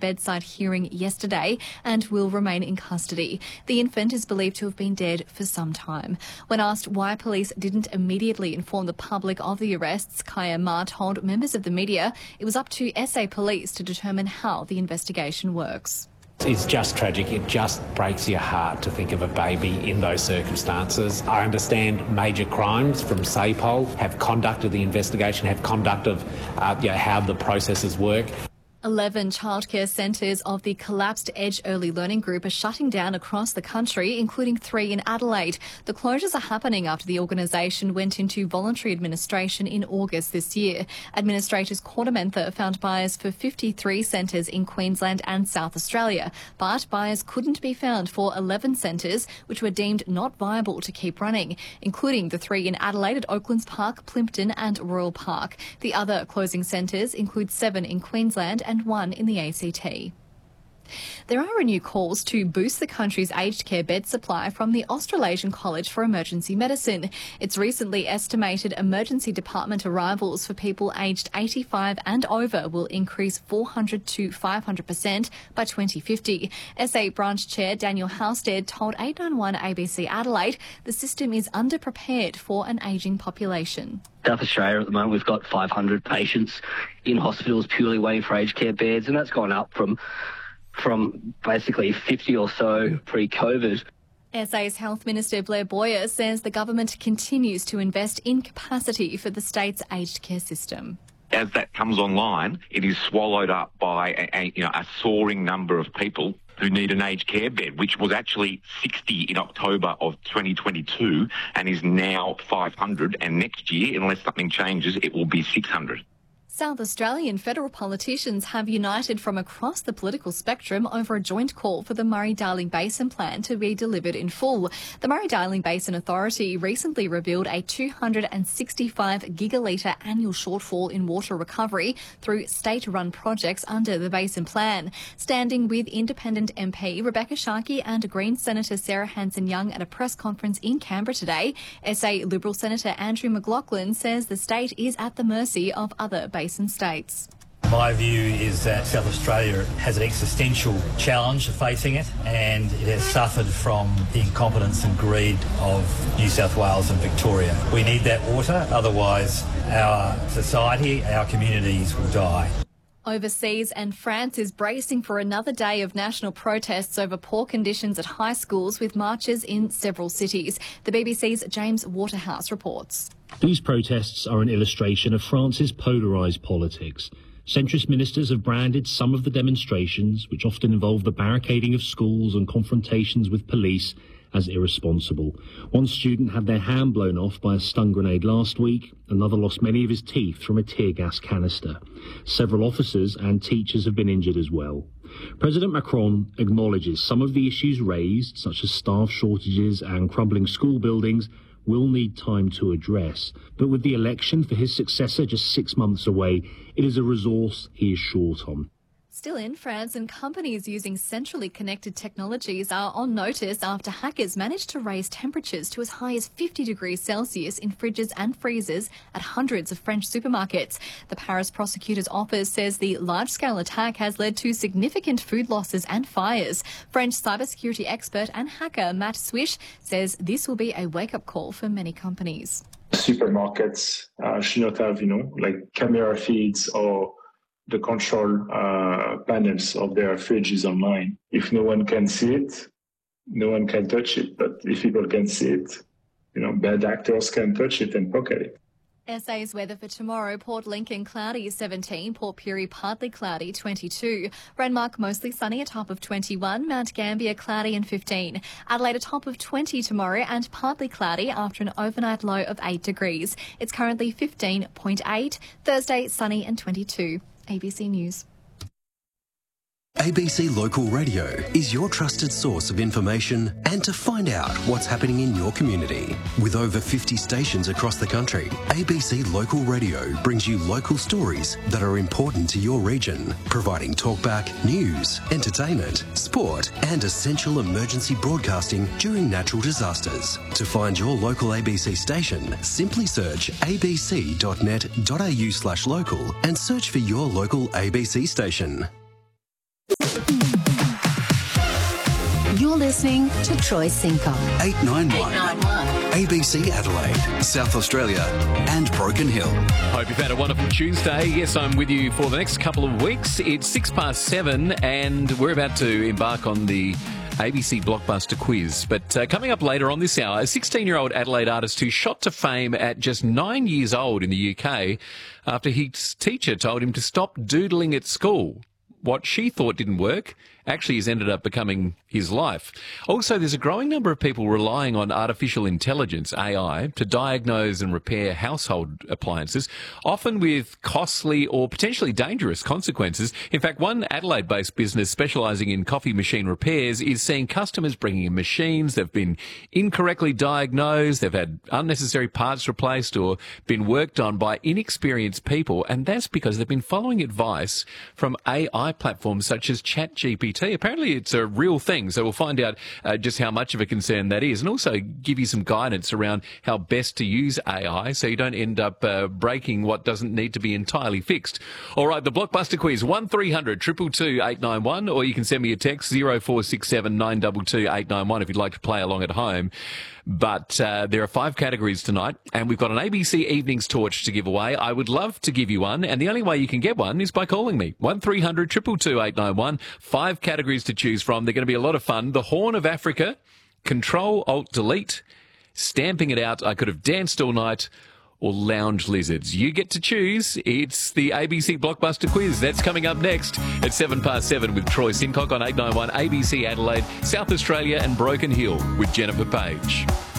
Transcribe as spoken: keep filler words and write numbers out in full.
bedside hearing yesterday and will remain in custody. The infant is believed to have been dead for some time. When asked why police didn't immediately inform the public of the arrests, Kaya Ma told members of the media it was up to S A Police to determine how the investigation works. It's just tragic. It just breaks your heart to think of a baby in those circumstances. I understand major crimes from SAPOL have conducted the investigation, have conducted uh, you know, how the processes work. Eleven childcare centres of the collapsed Edge Early Learning Group are shutting down across the country, including three in Adelaide. The closures are happening after the organisation went into voluntary administration in August this year. Administrators KordaMentha found buyers for fifty-three centres in Queensland and South Australia, but buyers couldn't be found for eleven centres, which were deemed not viable to keep running, including the three in Adelaide at Oaklands Park, Plympton and Royal Park. The other closing centres include seven in Queensland and and one in the A C T. There are renewed calls to boost the country's aged care bed supply from the Australasian College for Emergency Medicine. It's recently estimated emergency department arrivals for people aged eighty-five and over will increase four hundred to five hundred percent by twenty fifty. S A Branch Chair Daniel Halstead told eight ninety-one A B C Adelaide the system is underprepared for an ageing population. South Australia at the moment, we've got five hundred patients in hospitals purely waiting for aged care beds, and that's gone up from from basically fifty or so pre-COVID. S A's Health Minister Blair Boyer says the government continues to invest in capacity for the state's aged care system. As that comes online, it is swallowed up by a, a, you know, a soaring number of people who need an aged care bed, which was actually sixty in October of twenty twenty-two and is now five hundred. And next year, unless something changes, it will be six hundred. South Australian federal politicians have united from across the political spectrum over a joint call for the Murray-Darling Basin Plan to be delivered in full. The Murray-Darling Basin Authority recently revealed a two hundred sixty-five gigalitre annual shortfall in water recovery through state-run projects under the Basin Plan. Standing with independent M P Rebecca Sharkey and Green Senator Sarah Hanson-Young at a press conference in Canberra today, S A Liberal Senator Andrew McLaughlin says the state is at the mercy of other basin states. My view is that South Australia has an existential challenge facing it, and it has suffered from the incompetence and greed of New South Wales and Victoria. We need that water, otherwise our society, our communities will die. Overseas, and France is bracing for another day of national protests over poor conditions at high schools with marches in several cities. The B B C's James Waterhouse reports. These protests are an illustration of France's polarised politics. Centrist ministers have branded some of the demonstrations, which often involve the barricading of schools and confrontations with police, as irresponsible. One student had their hand blown off by a stun grenade last week. Another lost many of his teeth from a tear gas canister. Several officers and teachers have been injured as well. President Macron acknowledges some of the issues raised, such as staff shortages and crumbling school buildings, will need time to address. But with the election for his successor just six months away, it is a resource he is short on. Still in France, and companies using centrally connected technologies are on notice after hackers managed to raise temperatures to as high as fifty degrees Celsius in fridges and freezers at hundreds of French supermarkets. The Paris prosecutor's office says the large-scale attack has led to significant food losses and fires. French cybersecurity expert and hacker Matt Swish says this will be a wake-up call for many companies. Supermarkets uh, should not have, you know, like camera feeds or the control uh, panels of their fridges online. If no one can see it, no one can touch it. But if people can see it, you know, bad actors can touch it and pocket it. S A's weather for tomorrow: Port Lincoln cloudy seventeen, Port Pirie partly cloudy twenty-two, Renmark mostly sunny a top of twenty-one, Mount Gambier cloudy and fifteen, Adelaide a top of twenty tomorrow and partly cloudy after an overnight low of eight degrees. It's currently fifteen point eight, Thursday sunny and twenty-two. A B C News. A B C Local Radio is your trusted source of information and to find out what's happening in your community. With over fifty stations across the country, A B C Local Radio brings you local stories that are important to your region, providing talkback, news, entertainment, sport and essential emergency broadcasting during natural disasters. To find your local A B C station, simply search abc.net.au slash local and search for your local A B C station. You're listening to Troy Sincock. eight nine one. A B C Adelaide, South Australia and Broken Hill. Hope you've had a wonderful Tuesday. Yes, I'm with you for the next couple of weeks. It's six past seven and we're about to embark on the A B C Blockbuster quiz. But uh, coming up later on this hour, a sixteen-year-old Adelaide artist who shot to fame at just nine years old in the U K after his teacher told him to stop doodling at school. What she thought didn't work actually has ended up becoming his life. Also, there's a growing number of people relying on artificial intelligence, A I, to diagnose and repair household appliances, often with costly or potentially dangerous consequences. In fact, one Adelaide-based business specialising in coffee machine repairs is seeing customers bringing in machines that have been incorrectly diagnosed, they've had unnecessary parts replaced or been worked on by inexperienced people, and that's because they've been following advice from A I platforms such as ChatGPT. Apparently it's a real thing, so we'll find out uh, just how much of a concern that is, and also give you some guidance around how best to use A I so you don't end up uh, breaking what doesn't need to be entirely fixed. All right, the Blockbuster quiz, one three hundred, two two two, eight nine one, or you can send me a text, zero four six seven, nine two two, eight nine one if you'd like to play along at home. But uh, there are five categories tonight, and we've got an A B C Evenings torch to give away. I would love to give you one, and the only way you can get one is by calling me. one three hundred, two two two, eight nine one. Five categories to choose from. They're going to be a lot of fun. The Horn of Africa, Control, Alt, Delete, Stamping It Out, I Could Have Danced All Night, or Lounge Lizards. You get to choose. It's the A B C Blockbuster quiz. That's coming up next at seven past seven with Troy Sincock on eight nine one A B C Adelaide, South Australia and Broken Hill with Jennifer Page.